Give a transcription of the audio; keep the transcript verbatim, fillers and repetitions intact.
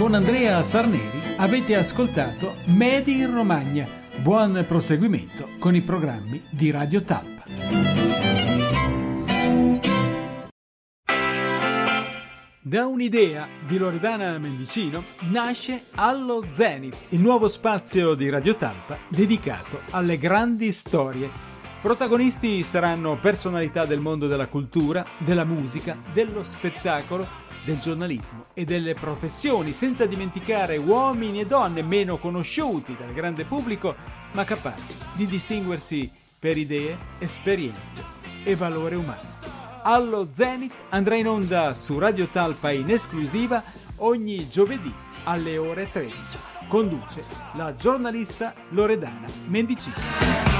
con Andrea Sarneri avete ascoltato Made in Romagna. Buon proseguimento con i programmi di Radio Talpa. Da un'idea di Loredana Mendicino nasce Allo Zenit, il nuovo spazio di Radio Talpa dedicato alle grandi storie. Protagonisti saranno personalità del mondo della cultura, della musica, dello spettacolo, del giornalismo e delle professioni, senza dimenticare uomini e donne meno conosciuti dal grande pubblico, ma capaci di distinguersi per idee, esperienze e valore umano. Allo Zenit andrà in onda su Radio Talpa in esclusiva ogni giovedì alle ore tredici. Conduce la giornalista Loredana Mendicino.